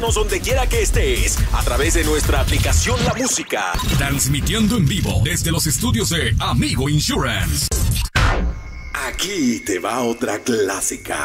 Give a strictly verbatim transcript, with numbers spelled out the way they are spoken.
Donde quiera que estés, a través de nuestra aplicación La Música. Transmitiendo en vivo desde los estudios de Amigo Insurance. Aquí te va otra clásica.